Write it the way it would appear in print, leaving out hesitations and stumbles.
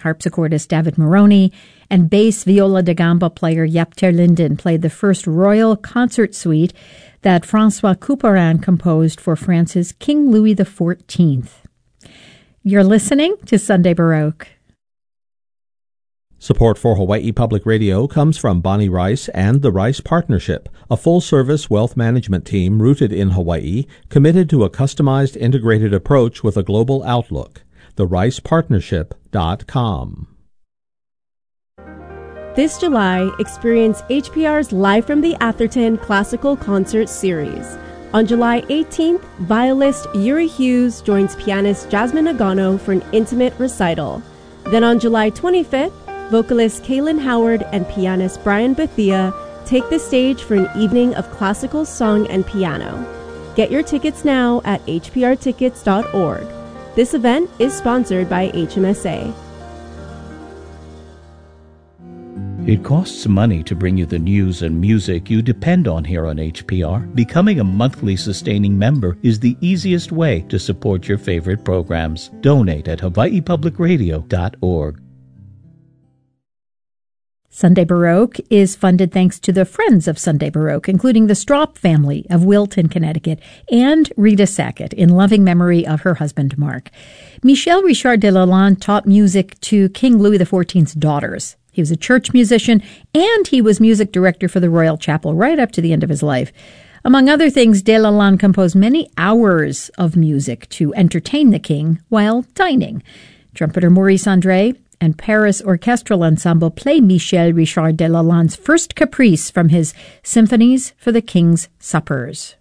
Harpsichordist David Moroni and bass viola da gamba player Jaap ter Linden played the first royal concert suite that François Couperin composed for France's King Louis XIV. You're listening to Sunday Baroque. Support for Hawaii Public Radio comes from Bonnie Rice and the Rice Partnership, a full-service wealth management team rooted in Hawaii, committed to a customized integrated approach with a global outlook. TheRicePartnership.com. This July, experience HPR's Live from the Atherton Classical Concert Series. On July 18th, violist Yuri Hughes joins pianist Jasmine Agano for an intimate recital. Then on July 25th, vocalist Kaylin Howard and pianist Brian Bethia take the stage for an evening of classical song and piano. Get your tickets now at hprtickets.org. This event is sponsored by HMSA. It costs money to bring you the news and music you depend on here on HPR. Becoming a monthly sustaining member is the easiest way to support your favorite programs. Donate at hawaiipublicradio.org. Sunday Baroque is funded thanks to the Friends of Sunday Baroque, including the Stroup family of Wilton, Connecticut, and Rita Sackett, in loving memory of her husband, Mark. Michel Richard de Lalande taught music to King Louis XIV's daughters. He was a church musician, and he was music director for the Royal Chapel right up to the end of his life. Among other things, de Lalande composed many hours of music to entertain the king while dining. Trumpeter Maurice André and Paris Orchestral Ensemble play Michel Richard de Lalande's first caprice from his Symphonies for the King's Suppers.